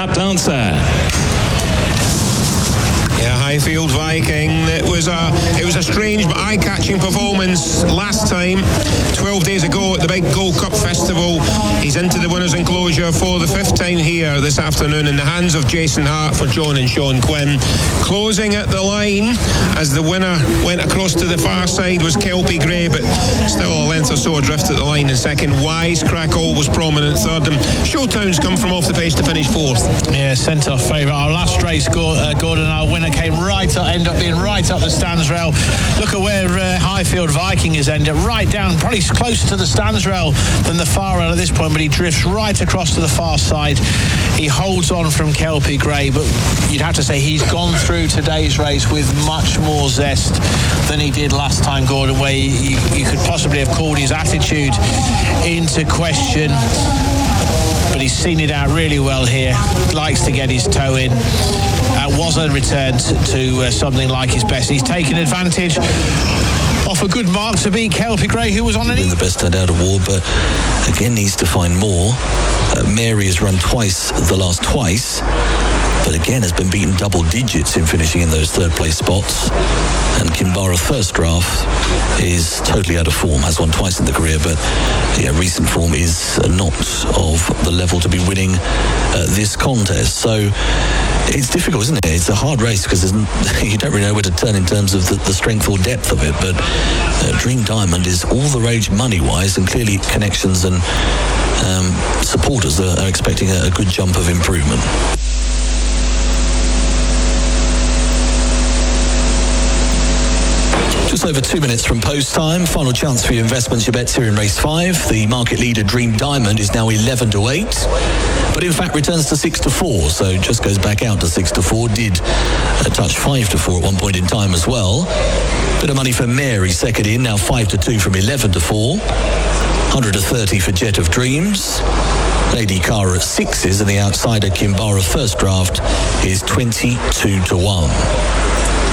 Tap Dancer. Yeah, Highfield Viking. It was a strange but eye-catching performance last time, 12 days ago at the big Gold Cup Festival. He's into the winners' enclosure for the 5th time here this afternoon in the hands of Jason Hart for John and Sean Quinn. Closing at the line as the winner went across to the far side was Kelpie Grey, but still a length or so adrift at the line in second. Wisecrackle was prominent third, and Showtown's come from off the pace to finish fourth. Yeah, sent-off favourite. Our last race, Gordon, our winner came ended up being right up the stands rail. Look at where Highfield Viking has ended, right down, probably closer to the stands rail than the far rail at this point, but he drifts right across to the far side. He holds on from Kelpie Grey, but you'd have to say he's gone through today's race with much more zest than he did last time, Gordon, where you could possibly have called his attitude into question. But he's seen it out really well here. Likes to get his toe in. Was a return to something like his best. He's taken advantage off a good mark to beat Kelpie Grey, who was on an... The best turned out award, but again needs to find more. Mary has run twice, the last twice, but again has been beaten double digits in finishing in those third place spots. And Kimbara First Draft is totally out of form, has won twice in the career, but yeah, recent form is not of the level to be winning this contest. So it's difficult, isn't it? It's a hard race because you don't really know where to turn in terms of the strength or depth of it, but Dream Diamond is all the rage money-wise, and clearly connections and supporters are expecting a good jump of improvement. Just over 2 minutes from post time. Final chance for your investments, your bets here in race 5. The market leader Dream Diamond is now 11-8, but in fact returns to 6-4, so just goes back out to 6-4. Did touch 5-4 at one point in time as well. Bit of money for Mary second in, now 5-2 from 11-4. 130 for Jet of Dreams. Lady Cara at 6s, and the outsider Kimbara First Draft is 22-1.